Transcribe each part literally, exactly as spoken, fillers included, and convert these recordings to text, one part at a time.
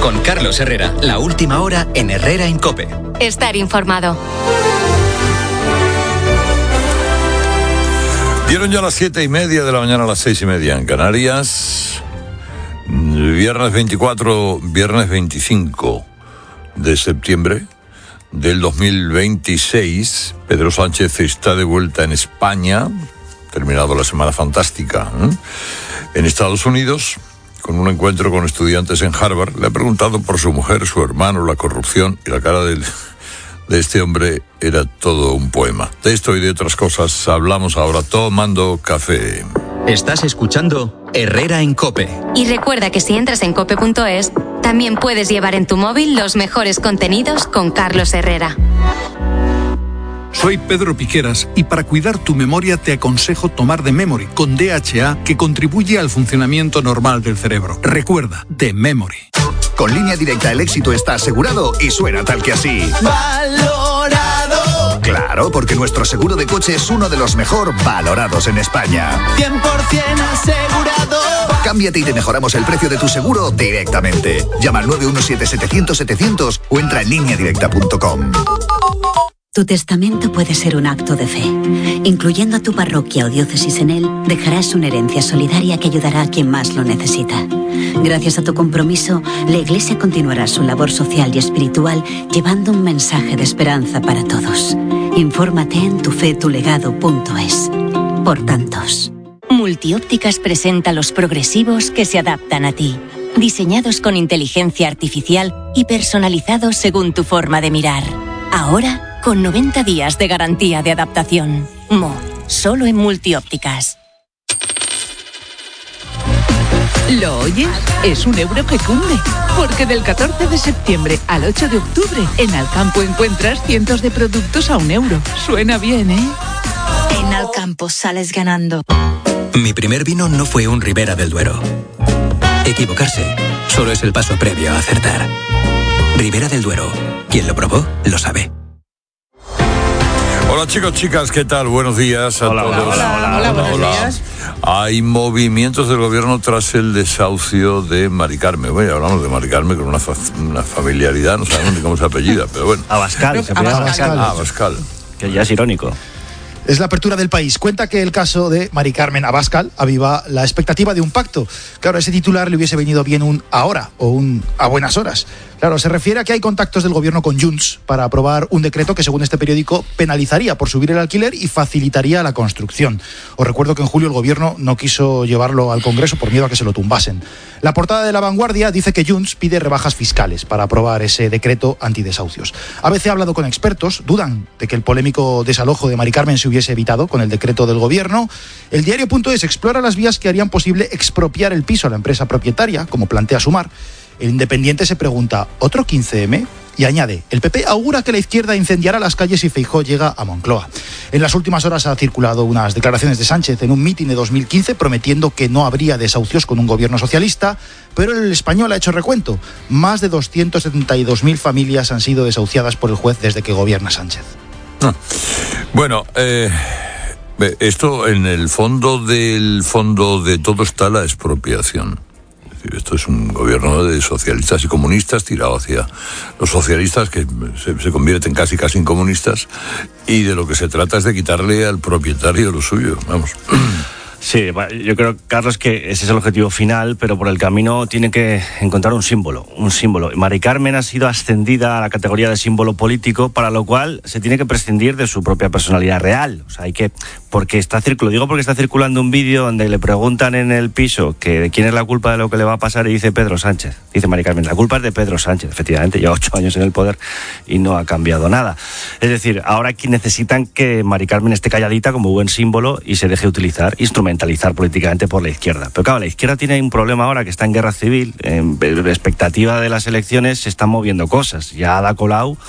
Con Carlos Herrera, la última hora en Herrera en COPE. Estar informado. Dieron ya las siete y media de la mañana, a las seis y media en Canarias. Viernes veinticuatro, viernes veinticinco de septiembre del dos mil veintiséis. Pedro Sánchez está de vuelta en España, terminado la semana fantástica, ¿eh? En Estados Unidos, con un encuentro con estudiantes en Harvard. Le ha preguntado por su mujer, su hermano, la corrupción, y la cara del... de este hombre era todo un poema. De esto y de otras cosas hablamos ahora tomando café. Estás escuchando Herrera en COPE. Y recuerda que si entras en cope punto es, también puedes llevar en tu móvil los mejores contenidos con Carlos Herrera. Soy Pedro Piqueras y para cuidar tu memoria te aconsejo tomar The Memory con D H A, que contribuye al funcionamiento normal del cerebro. Recuerda, The Memory. Con Línea Directa el éxito está asegurado y suena tal que así. ¡Valorado! Claro, porque nuestro seguro de coche es uno de los mejor valorados en España. cien por ciento asegurado. Cámbiate y te mejoramos el precio de tu seguro directamente. Llama al nueve uno siete, setecientos, setecientos o entra en línea directa punto com. Tu testamento puede ser un acto de fe. Incluyendo a tu parroquia o diócesis en él, dejarás una herencia solidaria que ayudará a quien más lo necesita. Gracias a tu compromiso, la Iglesia continuará su labor social y espiritual llevando un mensaje de esperanza para todos. Infórmate en tu fe tu legado punto es. Por tantos. Multiópticas presenta los progresivos que se adaptan a ti. Diseñados con inteligencia artificial y personalizados según tu forma de mirar. Ahora, con noventa días de garantía de adaptación. Mo, solo en Multiópticas. ¿Lo oyes? Es un euro que cumple. Porque del catorce de septiembre al ocho de octubre, en Alcampo encuentras cientos de productos a un euro. Suena bien, ¿eh? En Alcampo sales ganando. Mi primer vino no fue un Ribera del Duero. Equivocarse solo es el paso previo a acertar. Ribera del Duero. Quien lo probó, lo sabe. Hola chicos, chicas, ¿qué tal? Buenos días a hola, todos. Hola, hola, hola, hola, buenos hola. días. Hay movimientos del gobierno tras el desahucio de Mari Carmen. Bueno, hablamos de Mari Carmen con una, fa- una familiaridad, no sabemos ni cómo se apellida, pero bueno. Abascal, se apellida Abascal. Ah, Abascal. Que ya es irónico. Es la apertura del País. Cuenta que el caso de Mari Carmen Abascal aviva la expectativa de un pacto. Claro, a ese titular le hubiese venido bien un ahora o un a buenas horas. Claro, se refiere a que hay contactos del gobierno con Junts para aprobar un decreto que, según este periódico, penalizaría por subir el alquiler y facilitaría la construcción. Os recuerdo que en julio el gobierno no quiso llevarlo al Congreso por miedo a que se lo tumbasen. La portada de La Vanguardia dice que Junts pide rebajas fiscales para aprobar ese decreto antidesahucios. A veces he hablado con expertos, dudan de que el polémico desalojo de Mari Carmen se hubiese evitado con el decreto del gobierno. El diario punto es explora las vías que harían posible expropiar el piso a la empresa propietaria, como plantea Sumar. El Independiente se pregunta, ¿otro quince eme? Y añade, el P P augura que la izquierda incendiará las calles si Feijóo llega a Moncloa. En las últimas horas ha circulado unas declaraciones de Sánchez en un mitin de dos mil quince prometiendo que no habría desahucios con un gobierno socialista, pero el Español ha hecho recuento. Más de doscientas setenta y dos mil familias han sido desahuciadas por el juez desde que gobierna Sánchez. Ah. Bueno, eh, esto en el fondo del fondo de todo está la expropiación. Esto es un gobierno de socialistas y comunistas tirado hacia los socialistas que se, se convierten casi casi en comunistas, y de lo que se trata es de quitarle al propietario lo suyo, vamos. Sí, yo creo, Carlos, que ese es el objetivo final, pero por el camino tiene que encontrar un símbolo, un símbolo. Mari Carmen ha sido ascendida a la categoría de símbolo político, para lo cual se tiene que prescindir de su propia personalidad real. O sea, hay que, porque está circulando, digo porque está circulando un vídeo donde le preguntan en el piso que de quién es la culpa de lo que le va a pasar y dice Pedro Sánchez. Dice Mari Carmen, la culpa es de Pedro Sánchez. Efectivamente, lleva ocho años en el poder y no ha cambiado nada. Es decir, ahora aquí necesitan que Mari Carmen esté calladita como buen símbolo y se deje utilizar instrumentalizar políticamente por la izquierda. Pero claro, la izquierda tiene un problema ahora, que está en guerra civil, en expectativa de las elecciones se están moviendo cosas. Ya Ada Colau,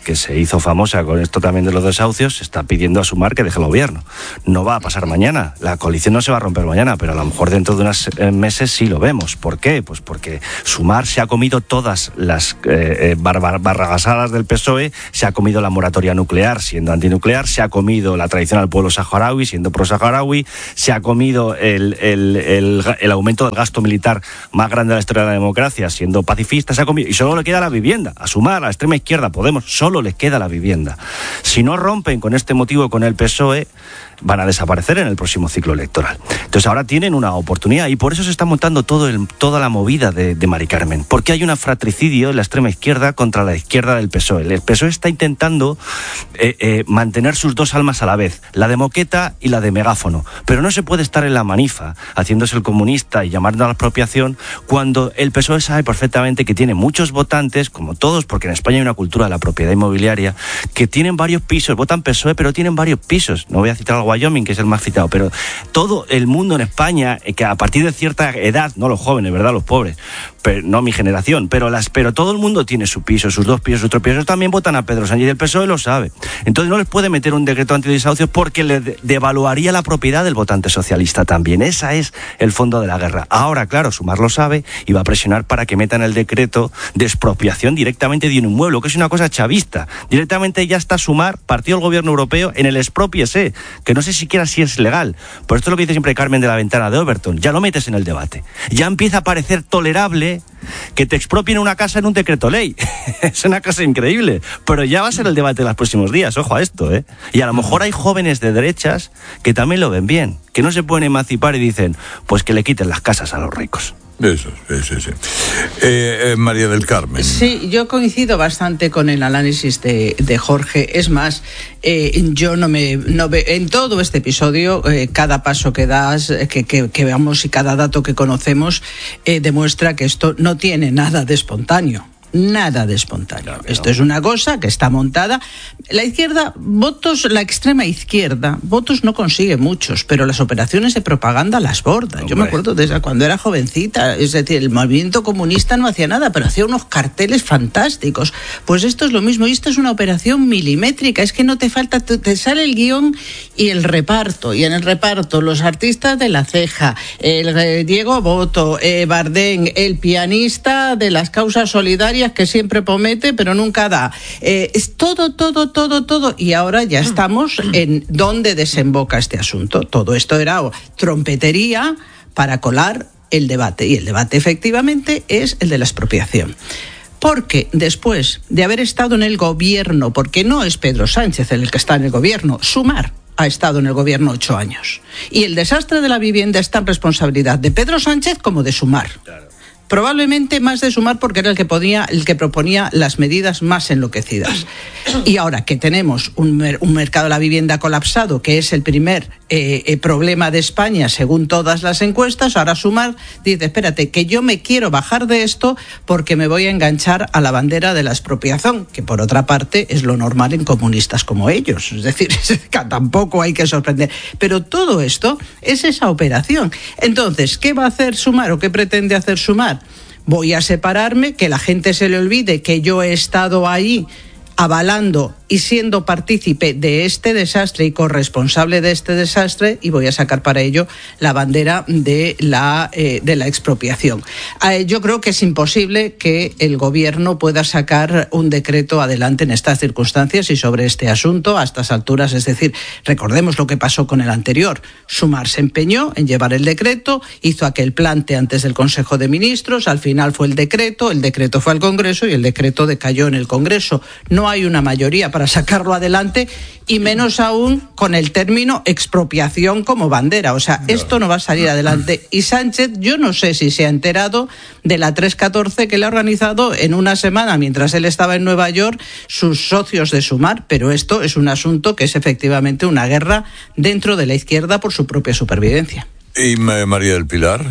que se hizo famosa con esto también de los desahucios, está pidiendo a Sumar que deje el gobierno. No va a pasar mañana, la coalición no se va a romper mañana, pero a lo mejor dentro de unos meses sí lo vemos. ¿Por qué? Pues porque Sumar se ha comido todas las eh, barba, barragasadas del P S O E, se ha comido la moratoria nuclear siendo antinuclear, se ha comido la tradición al pueblo saharaui siendo pro-saharaui, se ha comido el, el, el, el aumento del gasto militar más grande de la historia de la democracia siendo pacifista, se ha comido, y solo le queda la vivienda. A Sumar, a la extrema izquierda, Podemos, solo les queda la vivienda. Si no rompen con este motivo con el P S O E, van a desaparecer en el próximo ciclo electoral. Entonces ahora tienen una oportunidad y por eso se está montando todo el, toda la movida de, de Mari Carmen, porque hay un fratricidio en la extrema izquierda contra la izquierda del P S O E. El P S O E está intentando eh, eh, mantener sus dos almas a la vez, la de moqueta y la de megáfono, pero no se puede estar en la manifa haciéndose el comunista y llamando a la expropiación cuando el P S O E sabe perfectamente que tiene muchos votantes, como todos, porque en España hay una cultura de la propiedad inmobiliaria, que tienen varios pisos, votan P S O E pero tienen varios pisos. No voy a citar algo Wyoming, que es el más citado, pero todo el mundo en España, que a partir de cierta edad, no los jóvenes, ¿verdad?, los pobres, pero no mi generación, pero las pero todo el mundo tiene su piso, sus dos pisos, sus tres pisos, también votan a Pedro Sánchez y el P S O E lo sabe. Entonces no les puede meter un decreto antidesahucios porque le devaluaría la propiedad del votante socialista también. Ese es el fondo de la guerra. Ahora, claro, Sumar lo sabe y va a presionar para que metan el decreto de expropiación directamente de un inmueble, que es una cosa chavista. Directamente ya está Sumar, partido del gobierno europeo, en el expropiese, que no sé siquiera si es legal. Por esto es lo que dice siempre Carmen de la Ventana de Overton. Ya lo metes en el debate. Ya empieza a parecer tolerable que te expropien una casa en un decreto ley. Es una cosa increíble. Pero ya va a ser el debate de los próximos días. Ojo a esto, ¿eh? Y a lo mejor hay jóvenes de derechas que también lo ven bien, que no se pueden emancipar y dicen, pues que le quiten las casas a los ricos. Eso, sí, sí. Eh, eh, María del Carmen. Sí, yo coincido bastante con el análisis de, de Jorge. Es más, eh, yo no me no ve, en todo este episodio, eh, cada paso que das, que, que, que veamos y cada dato que conocemos, eh, demuestra que esto no tiene nada de espontáneo. Nada de espontáneo. Claro, esto no. Es una cosa que está montada. La izquierda, votos, la extrema izquierda, votos no consigue muchos, pero las operaciones de propaganda las borda. Hombre. Yo me acuerdo desde cuando era jovencita, es decir, el movimiento comunista no hacía nada, pero hacía unos carteles fantásticos. Pues esto es lo mismo, y esto es una operación milimétrica, es que no te falta, te, te sale el guión y el reparto, y en el reparto los artistas de La Ceja, el eh, Diego Boto, eh, Bardén, el pianista de las causas solidarias que siempre promete pero nunca da, eh, es todo, todo, todo, todo, y ahora ya estamos en dónde desemboca este asunto. Todo esto era trompetería para colar el debate, y el debate efectivamente es el de la expropiación. Porque después de haber estado en el gobierno, porque no es Pedro Sánchez el que está en el gobierno, Sumar ha estado en el gobierno ocho años, y el desastre de la vivienda está en responsabilidad de Pedro Sánchez como de Sumar. Claro. Probablemente más de Sumar porque era el que podía, el que proponía las medidas más enloquecidas. Y ahora que tenemos un, mer- un mercado de la vivienda colapsado, que es el primer eh, eh, problema de España según todas las encuestas, ahora Sumar dice, espérate, que yo me quiero bajar de esto porque me voy a enganchar a la bandera de la expropiación, que por otra parte es lo normal en comunistas como ellos. Es decir, tampoco hay que sorprender. Pero todo esto es esa operación. Entonces, ¿qué va a hacer Sumar o qué pretende hacer Sumar? Voy a separarme, que la gente se le olvide que yo he estado ahí avalando y siendo partícipe de este desastre y corresponsable de este desastre, y voy a sacar para ello la bandera de la, eh, de la expropiación. Eh, yo creo que es imposible que el gobierno pueda sacar un decreto adelante en estas circunstancias y sobre este asunto a estas alturas. Es decir, recordemos lo que pasó con el anterior. Sumar se empeñó en llevar el decreto, hizo aquel plante antes del Consejo de Ministros, al final fue el decreto, el decreto fue al Congreso y el decreto decayó en el Congreso. No hay una mayoría para sacarlo adelante, y menos aún con el término expropiación como bandera. O sea, esto no va a salir adelante. Y Sánchez, yo no sé si se ha enterado de la tres catorce que le ha organizado en una semana mientras él estaba en Nueva York sus socios de Sumar, pero esto es un asunto que es efectivamente una guerra dentro de la izquierda por su propia supervivencia. ¿Y María del Pilar?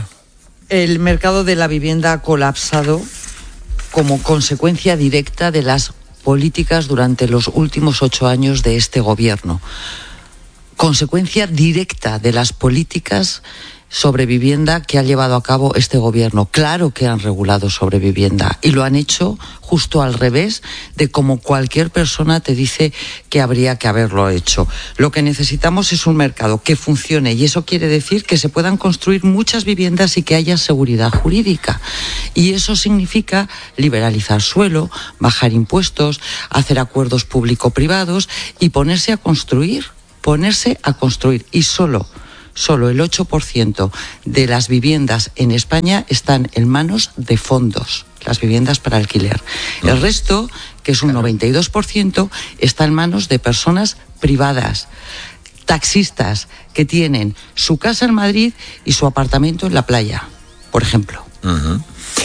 El mercado de la vivienda ha colapsado como consecuencia directa de las políticas durante los últimos ocho años de este gobierno. Consecuencia directa de las políticas sobre vivienda que ha llevado a cabo este gobierno. Claro que han regulado sobre vivienda y lo han hecho justo al revés de como cualquier persona te dice que habría que haberlo hecho. Lo que necesitamos es un mercado que funcione y eso quiere decir que se puedan construir muchas viviendas y que haya seguridad jurídica. Y eso significa liberalizar suelo, bajar impuestos, hacer acuerdos público-privados y ponerse a construir, ponerse a construir y solo Solo el ocho por ciento de las viviendas en España están en manos de fondos, las viviendas para alquiler. El resto, que es un noventa y dos por ciento, está en manos de personas privadas, taxistas que tienen su casa en Madrid y su apartamento en la playa, por ejemplo. Uh-huh.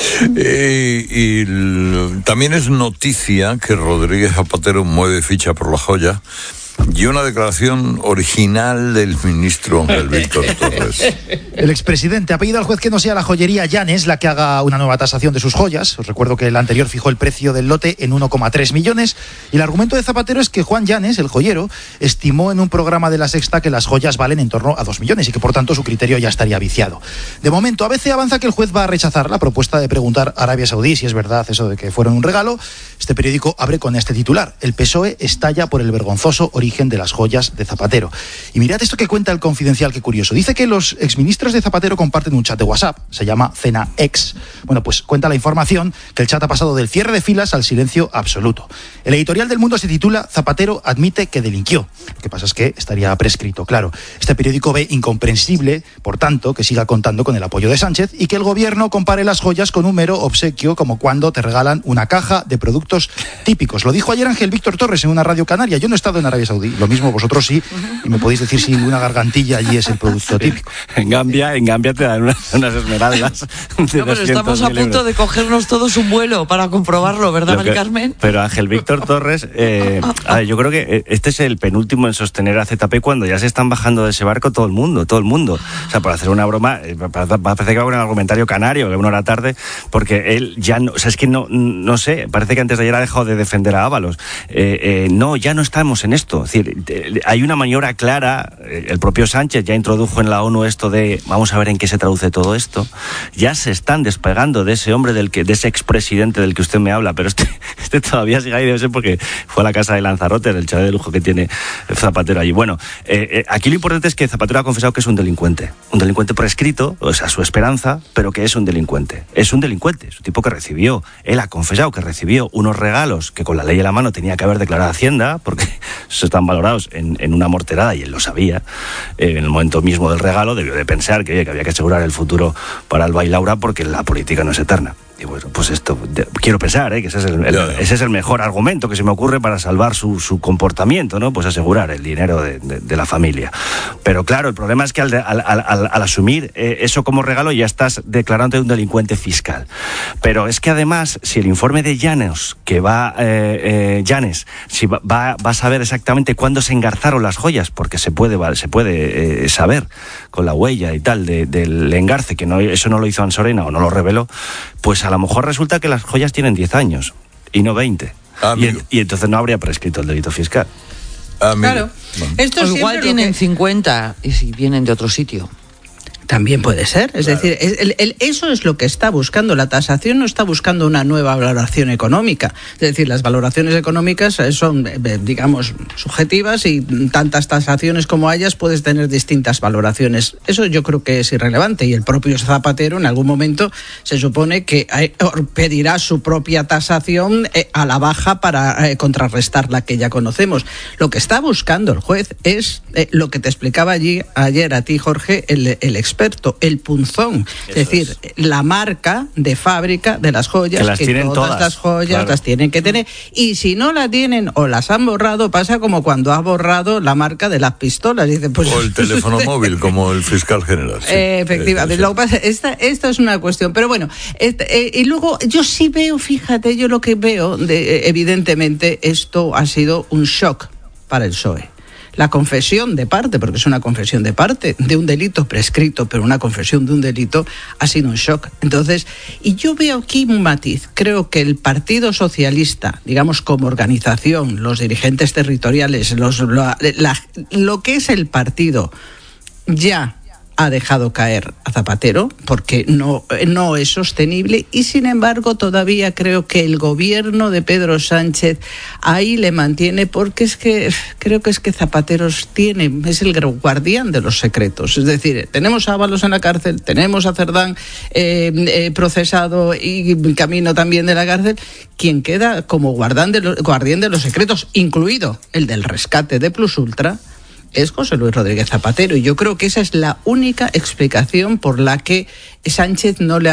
Eh, y l- también es noticia que Rodríguez Zapatero mueve ficha por La Joya y una declaración original del ministro Ángel Víctor Torres. El expresidente ha pedido al juez que no sea la joyería Llanes la que haga una nueva tasación de sus joyas. Os recuerdo que el anterior fijó el precio del lote en uno coma tres millones y el argumento de Zapatero es que Juan Llanes, el joyero, estimó en un programa de La Sexta que las joyas valen en torno a dos millones y que por tanto su criterio ya estaría viciado. De momento, A B C avanza que el juez va a rechazar la propuesta de preguntar a Arabia Saudí si es verdad eso de que fueron un regalo. Este periódico abre con este titular: el P S O E estalla por el vergonzoso origen de las joyas de Zapatero. Y mirad esto que cuenta el Confidencial, qué curioso. Dice que los exministros de Zapatero comparten un chat de WhatsApp, se llama Cena X. Bueno, pues cuenta la información que el chat ha pasado del cierre de filas al silencio absoluto. El editorial del Mundo se titula Zapatero admite que delinquió. Lo que pasa es que estaría prescrito, claro. Este periódico ve incomprensible, por tanto, que siga contando con el apoyo de Sánchez y que el gobierno compare las joyas con un mero obsequio, como cuando te regalan una caja de productos típicos. Lo dijo ayer Ángel Víctor Torres en una radio canaria. Yo no he estado en Arabia Saudí, lo mismo vosotros sí, y me podéis decir si una gargantilla allí es el producto típico. En Gambia, en Gambia te dan unas, unas esmeraldas. No, pero estamos a punto euros. de cogernos todos un vuelo para comprobarlo, ¿verdad, Mari Carmen? Pero Ángel Víctor Torres, eh, a ver, yo creo que este es el penúltimo en sostener a Z P cuando ya se están bajando de ese barco todo el mundo, todo el mundo. O sea, por hacer una broma, va a parecer que va con el argumentario canario, que una hora tarde, porque él ya no, o sea, es que no, no sé, parece que antes de ayer ha dejado de defender a Ábalos. Eh, eh, no, ya no estamos en esto. Es decir, hay una maniobra clara, el propio Sánchez ya introdujo en la ONU esto de vamos a ver en qué se traduce todo esto. Ya se están despegando de ese hombre, del que, de ese expresidente del que usted me habla, pero este, este todavía sigue ahí, debe ser porque fue a la casa de Lanzarote, del chalet de lujo que tiene Zapatero allí. Bueno, eh, eh, aquí lo importante es que Zapatero ha confesado que es un delincuente, un delincuente prescrito, o sea, su esperanza, pero que es un delincuente. Es un delincuente, es un tipo que recibió, él ha confesado que recibió unos regalos que con la ley en la mano tenía que haber declarado a Hacienda, porque se están valorados en, en una morterada y él lo sabía. Eh, en el momento mismo del regalo debió de pensar que, oye, que había que asegurar el futuro para Alba y Laura porque la política no es eterna. Y bueno, pues esto, de, quiero pensar, ¿eh? que ese es, el, el, ese es el mejor argumento que se me ocurre para salvar su, su comportamiento, ¿no? Pues asegurar el dinero de, de, de la familia. Pero claro, el problema es que al, al, al, al asumir eh, eso como regalo ya estás declarando un delincuente fiscal. Pero es que además, si el informe de Llanes, que va, eh, eh, Llanes, si va, va, va a saber exactamente cuándo se engarzaron las joyas, porque se puede, se puede eh, saber con la huella y tal de, del engarce, que no, eso no lo hizo Ansorena o no lo reveló, pues a lo mejor resulta que las joyas tienen diez años y no veinte. Y, y entonces no habría prescrito el delito fiscal. Amigo. Claro. Esto o igual tienen que... cincuenta y si vienen de otro sitio. También puede ser, es claro. decir, el, el, eso es lo que está buscando. La tasación no está buscando una nueva valoración económica. Es decir, las valoraciones económicas son, digamos, subjetivas y tantas tasaciones como hayas puedes tener distintas valoraciones. Eso yo creo que es irrelevante y el propio Zapatero en algún momento se supone que pedirá su propia tasación a la baja para contrarrestar la que ya conocemos. Lo que está buscando el juez es lo que te explicaba allí ayer a ti, Jorge, el, el experto. El punzón, es decir, es. la marca de fábrica de las joyas, que, las que todas, todas las joyas claro. las tienen que tener, y si no la tienen o las han borrado, pasa como cuando has borrado la marca de las pistolas. Dice, pues, o el teléfono móvil, como el fiscal general. Sí. Eh, efectivamente, lo que pasa, esta, esta es una cuestión, pero bueno, este, eh, y luego yo sí veo, fíjate, yo lo que veo, de, evidentemente, esto ha sido un shock para el P S O E. La confesión de parte, porque es una confesión de parte, de un delito prescrito, pero una confesión de un delito ha sido un shock. Entonces, y yo veo aquí un matiz. Creo que el Partido Socialista, digamos como organización, los dirigentes territoriales, los, lo, la, lo que es el partido, ya ha dejado caer a Zapatero porque no, no es sostenible, y sin embargo todavía creo que el gobierno de Pedro Sánchez ahí le mantiene, porque es que creo que es que Zapatero tiene, es el guardián de los secretos. Es decir, tenemos a Ábalos en la cárcel, tenemos a Cerdán eh, eh, procesado y camino también de la cárcel. Quien queda como guardián de, los, guardián de los secretos, incluido el del rescate de Plus Ultra, es José Luis Rodríguez Zapatero, y yo creo que esa es la única explicación por la que Sánchez no le ha